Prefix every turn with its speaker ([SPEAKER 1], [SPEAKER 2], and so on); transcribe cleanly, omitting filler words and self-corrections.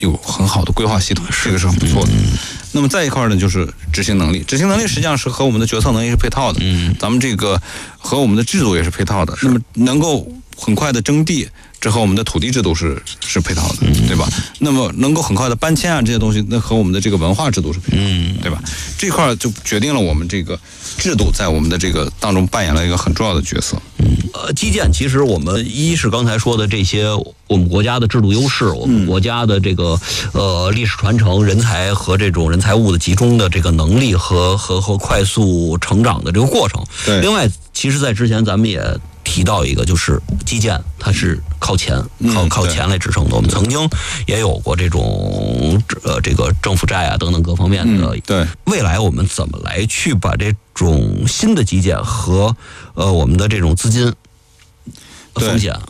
[SPEAKER 1] 有很好的规划系统，这个是很不错的。那么再一块呢，就是执行能力。执行能力实际上是和我们的决策能力是配套的，咱们这个和我们的制度也是配套的。那么能够很快的征地，这和我们的土地制度是配套的，对吧？那么能够很快的搬迁啊，这些东西，那和我们的这个文化制度是配套的，对吧？这块就决定了我们这个制度在我们的这个当中扮演了一个很重要的角色。
[SPEAKER 2] 基建其实我们一是刚才说的这些我们国家的制度优势，我们国家的这个历史传承、人才和这种人才物的集中的这个能力和快速成长的这个过程。
[SPEAKER 1] 对。
[SPEAKER 2] 另外，其实在之前咱们也提到一个，就是基建它是靠钱来支撑的。我们曾经也有过这种这个政府债啊等等各方面的。
[SPEAKER 1] 对。
[SPEAKER 2] 未来我们怎么来去把这种新的基建和我们的这种资金风险